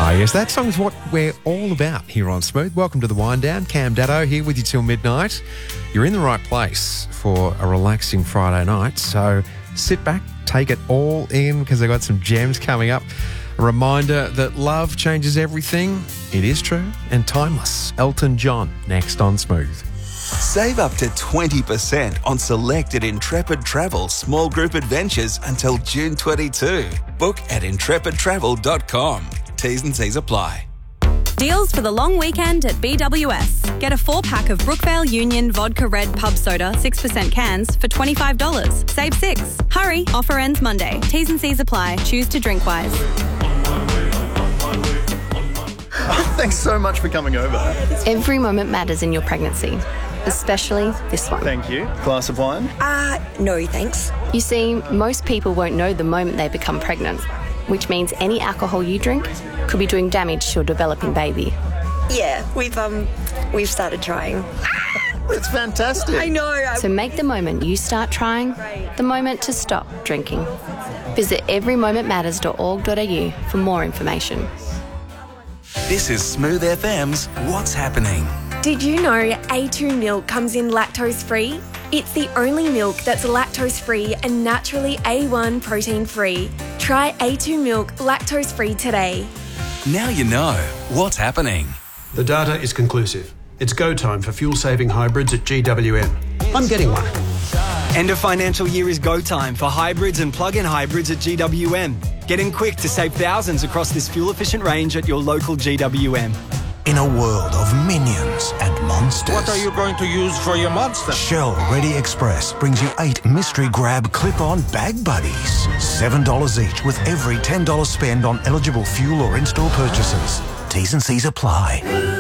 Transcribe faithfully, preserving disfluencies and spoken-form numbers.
Ah, yes, that song's what we're all about here on Smooth. Welcome to the Wind Down. Cam Daddo here with you till midnight. You're in the right place for a relaxing Friday night, so sit back, take it all in because I've got some gems coming up. A reminder that love changes everything. It is true and timeless. Elton John next on Smooth. Save up to twenty percent on selected Intrepid Travel small group adventures until June twenty-second. Book at intrepid travel dot com. T's and C's apply. Deals for the long weekend at B W S. Get a four-pack of Brookvale Union Vodka Red Pub Soda six percent cans for twenty-five dollars. Save six. Hurry, offer ends Monday. T's and C's apply. Choose to drink wise. Thanks so much for coming over. Every moment matters in your pregnancy, especially this one. Thank you. Glass of wine? Uh, no thanks. You see, most people won't know the moment they become pregnant, which means any alcohol you drink could be doing damage to your developing baby. Yeah, we've um, we've started trying. It's fantastic. I know. I... So make the moment you start trying the moment to stop drinking. Visit every moment matters dot org dot a u for more information. This is Smooth F M's What's Happening. Did you know A two milk comes in lactose-free? It's the only milk that's lactose-free and naturally A one protein-free. Try A two milk lactose-free today. Now you know what's happening. The data is conclusive. It's go time for fuel-saving hybrids at G W M. I'm getting one. End of financial year is go time for hybrids and plug-in hybrids at G W M. Get in quick to save thousands across this fuel-efficient range at your local G W M. In a world of minions and monsters. What are you going to use for your monster? Shell Ready Express brings you eight mystery grab clip-on bag buddies. seven dollars each with every ten dollars spend on eligible fuel or in-store purchases. T's and C's apply.